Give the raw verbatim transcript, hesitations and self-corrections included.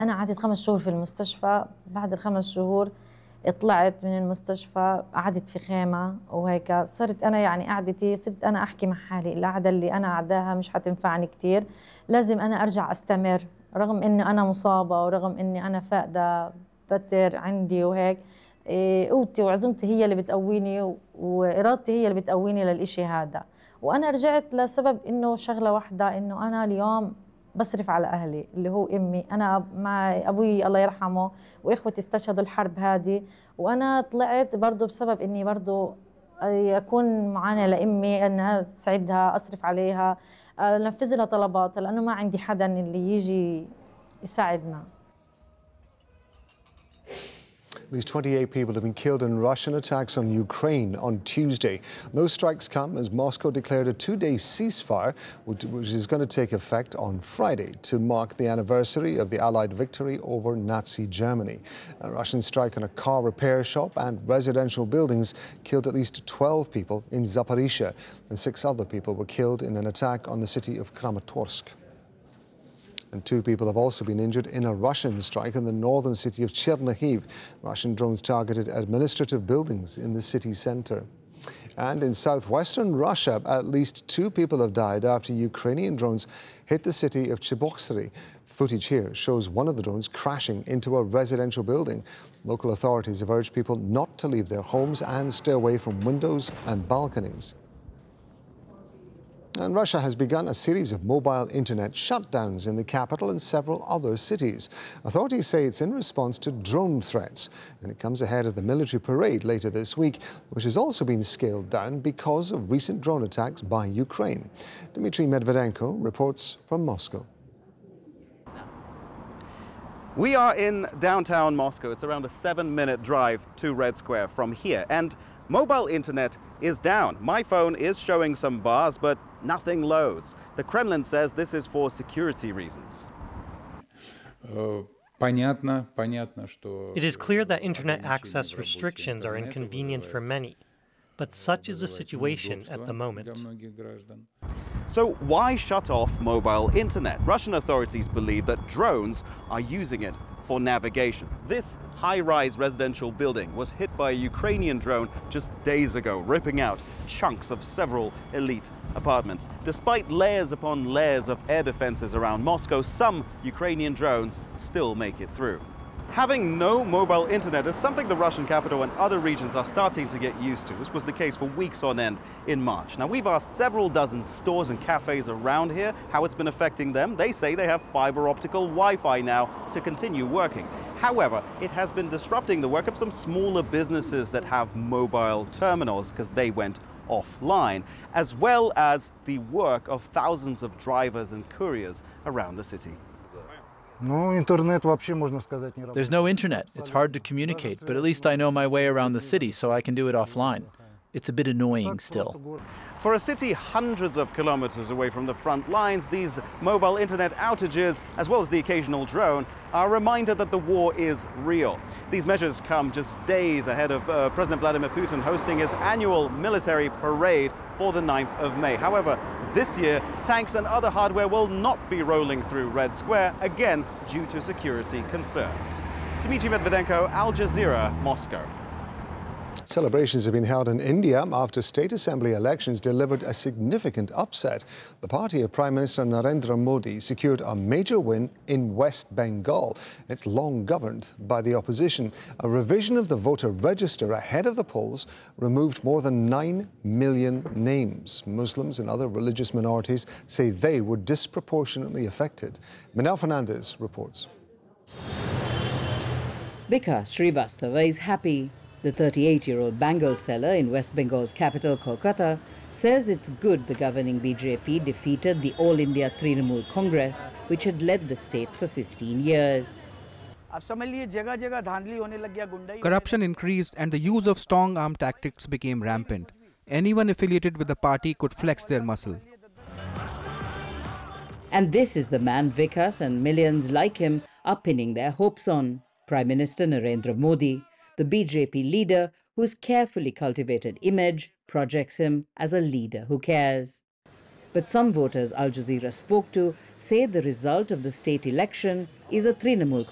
أنا قعدت خمس شهور في المستشفى. بعد الخمس شهور طلعت من المستشفى، قعدت في خيمة وهيك. صرت أنا يعني قعدتي صرت أنا أحكي مع حالي القعدة اللي أنا قعداها مش حتنفعني كتير، لازم أنا أرجع أستمر رغم إني أنا مصابة ورغم إني أنا فاقدة بتر عندي وهيك. قوتي وعزمتي هي اللي بتقويني وإرادتي هي اللي بتقويني للإشي هذا. وأنا رجعت لسبب إنه شغلة واحدة، إنه أنا اليوم بصرف على أهلي اللي هو أمي. أنا مع أبوي الله يرحمه وإخوتي استشهدوا الحرب هذه، وأنا طلعت برضو بسبب إني برضو أكون معانا لأمي، أنها تسعدها، أصرف عليها، أنفذ لها طلباتها، لأنه ما عندي حدا اللي يجي يساعدنا. At least twenty-eight people have been killed in Russian attacks on Ukraine on Tuesday. Those strikes come as Moscow declared a two-day ceasefire, which, which is going to take effect on Friday to mark the anniversary of the Allied victory over Nazi Germany. A Russian strike on a car repair shop and residential buildings killed at least twelve people in Zaporizhia, and six other people were killed in an attack on the city of Kramatorsk. And two people have also been injured in a Russian strike in the northern city of Chernihiv. Russian drones targeted administrative buildings in the city centre. And in southwestern Russia, at least two people have died after Ukrainian drones hit the city of Cheboksary. Footage here shows one of the drones crashing into a residential building. Local authorities have urged people not to leave their homes and stay away from windows and balconies. And Russia has begun a series of mobile internet shutdowns in the capital and several other cities. Authorities say it's in response to drone threats, and it comes ahead of the military parade later this week, which has also been scaled down because of recent drone attacks by Ukraine. Dmitry Medvedenko reports from Moscow. We are in downtown Moscow. It's around a seven-minute drive to Red Square from here, and mobile internet is down. My phone is showing some bars, but nothing loads. The Kremlin says this is for security reasons. It is clear that internet access restrictions are inconvenient for many, but such is the situation at the moment. So why shut off mobile internet? Russian authorities believe that drones are using it for navigation. This high-rise residential building was hit by a Ukrainian drone just days ago, ripping out chunks of several elite apartments. Despite layers upon layers of air defenses around Moscow, some Ukrainian drones still make it through. Having no mobile internet is something the Russian capital and other regions are starting to get used to. This was the case for weeks on end in March. Now, we've asked several dozen stores and cafes around here how it's been affecting them. They say they have fiber optical Wi-Fi now to continue working. However, it has been disrupting the work of some smaller businesses that have mobile terminals because they went offline, as well as the work of thousands of drivers and couriers around the city. There's no internet. It's hard to communicate, but at least I know my way around the city, so I can do it offline. It's a bit annoying still. For a city hundreds of kilometers away from the front lines, these mobile internet outages, as well as the occasional drone, are a reminder that the war is real. These measures come just days ahead of uh, President Vladimir Putin hosting his annual military parade for the ninth of May. However, this year, tanks and other hardware will not be rolling through Red Square, again due to security concerns. Dmitry Medvedenko, Al Jazeera, Moscow. Celebrations have been held in India after state assembly elections delivered a significant upset. The party of Prime Minister Narendra Modi secured a major win in West Bengal. It's long governed by the opposition. A revision of the voter register ahead of the polls removed more than nine million names. Muslims and other religious minorities say they were disproportionately affected. Manel Fernandez reports. Bika Srivastava is happy. The thirty-eight-year-old bangle seller in West Bengal's capital, Kolkata, says it's good the governing B J P defeated the All India Trinamool Congress, which had led the state for fifteen years. Corruption increased and the use of strong-arm tactics became rampant. Anyone affiliated with the party could flex their muscle. And this is the man Vikas and millions like him are pinning their hopes on. Prime Minister Narendra Modi, the B J P leader whose carefully cultivated image projects him as a leader who cares. But some voters Al Jazeera spoke to say the result of the state election is a Trinamool